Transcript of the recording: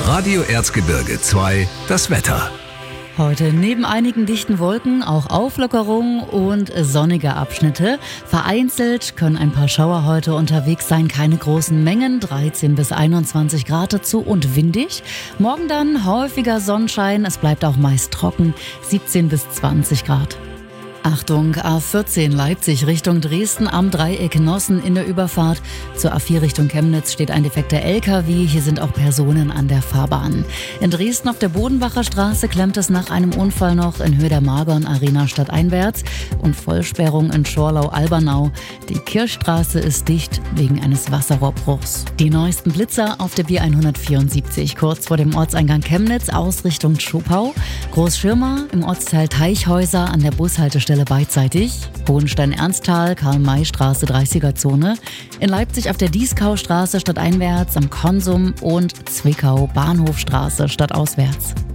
Radio Erzgebirge 2, das Wetter. Heute neben einigen dichten Wolken auch Auflockerung und sonnige Abschnitte. Vereinzelt können ein paar Schauer heute unterwegs sein, keine großen Mengen, 13 bis 21 Grad dazu und windig. Morgen dann häufiger Sonnenschein, es bleibt auch meist trocken, 17 bis 20 Grad. Achtung, A14 Leipzig Richtung Dresden am Dreieck Nossen in der Überfahrt. Zur A4 Richtung Chemnitz steht ein defekter LKW. Hier sind auch Personen an der Fahrbahn. In Dresden auf der Bodenbacher Straße klemmt es nach einem Unfall noch in Höhe der Margon Arena stadteinwärts und Vollsperrung in Schorlau-Albernau. Die Kirchstraße ist dicht wegen eines Wasserrohrbruchs. Die neuesten Blitzer auf der B174 kurz vor dem Ortseingang Chemnitz aus Richtung Schopau. Großschirmer im Ortsteil Teichhäuser an der Bushaltestelle beidseitig, Hohenstein-Ernsthal, Karl-May-Straße, 30er-Zone, in Leipzig auf der Dieskaustraße stadteinwärts am Konsum und Zwickau, Bahnhofstraße stadtauswärts.